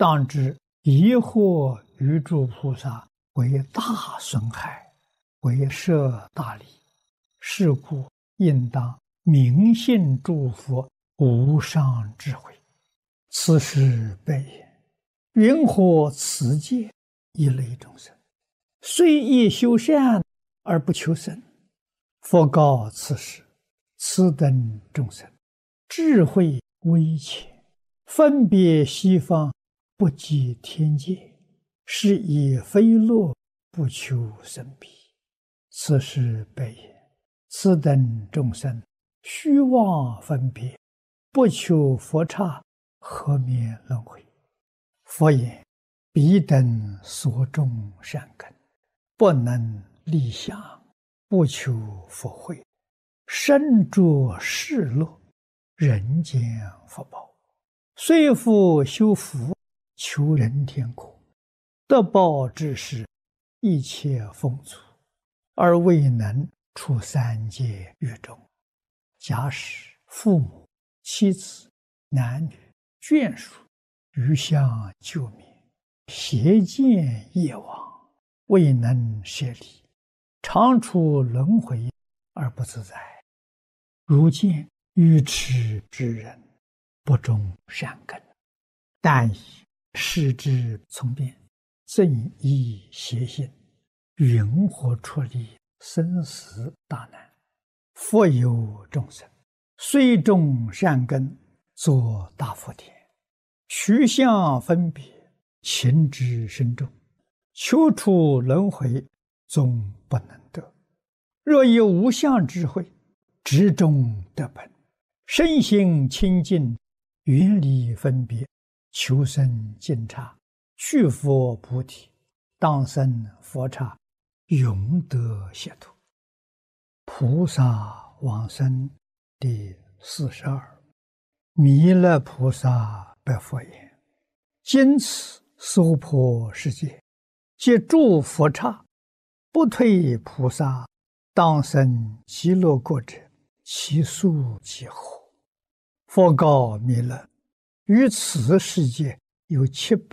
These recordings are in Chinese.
当知疑惑于诸菩萨为大损害，为摄大利。是故应当明信诸佛无上智慧。此时备言：云何此界一类众生，虽亦修善而不求生？佛告此时：此等众生智慧微浅，分别西方，不及天界，是以非乐不求生彼。此时备言：此等众生虚妄分别，不求佛刹，何免轮回？佛言：彼等所种善根，不能立想，不求佛慧，身着世乐，人间福报，虽复修福，求人天国，得报之时，一切丰足，而未能出三界狱中。假使父母、妻子、男女、眷属余相救灭，邪见业往，未能舍离，常处轮回而不自在。如见愚痴之人，不种善根，但以视之从变，正依邪心，云何出离生死大难？复有众生，虽种善根，作大福田，取相分别，情之深重，求出轮回，终不能得。若有无相智慧，直中得本，身心清净，远离分别，求生净刹，去佛菩提，当生佛刹，永得解脱。菩萨往生第42。弥勒菩萨白佛言：今此娑婆世界，皆诸佛刹，不退菩萨，当生极乐国者，其数几何？佛告弥勒：于此世界有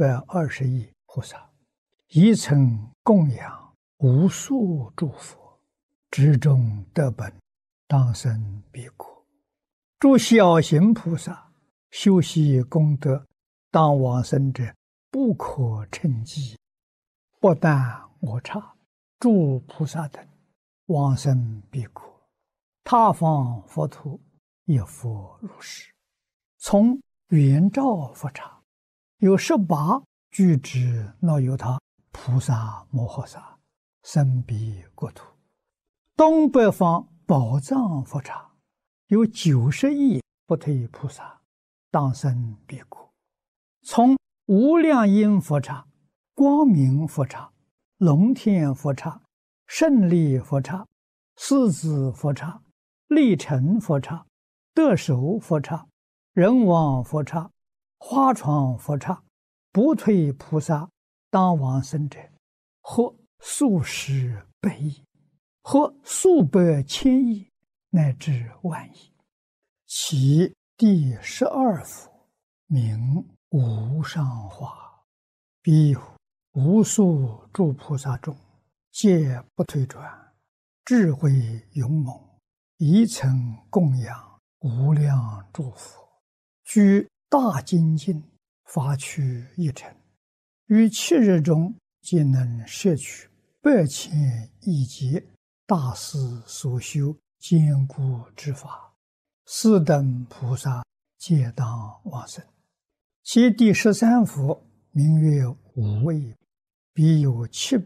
720亿菩萨，一曾供养无数诸佛，之中得本，当生彼国。诸小行菩萨修习功德，当往生者不可称计。不但我刹、诸菩萨等往生彼国，他方佛土也复如是。从圆照佛刹有18具之那由他菩萨摩诃萨生彼国土。东北方宝藏佛刹有90亿不退菩萨，当生彼国。从无量音佛刹、光明佛刹、龙天佛刹、胜利佛刹、狮子佛刹、力成佛刹、得手佛刹、人王佛刹、花床佛刹，不退菩萨当往生者，或数十百亿，或数百千亿，乃至万亿。其第12佛名无上化，彼有无数诸菩萨中，皆不退转，智慧勇猛，一曾供养无量诸佛，居大精进，发趣一尘，于7日中皆能摄取8千亿劫大师所修坚固之法，四等菩萨皆当往生。其第13佛名曰无畏，彼有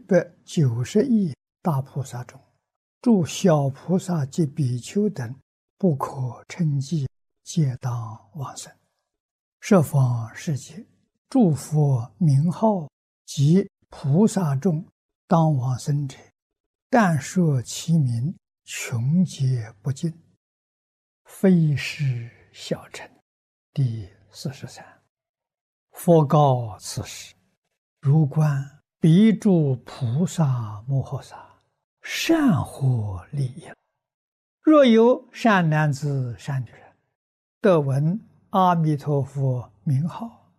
790亿大菩萨中，诸小菩萨及比丘等不可称计，皆当往生。十方世界诸佛名号及菩萨众当往生者，但说其名，穷劫不尽，非是小乘。第43。佛告此时：如观彼诸菩萨摩诃萨，善获利益。若有善男子善女人，得闻阿弥陀佛名号，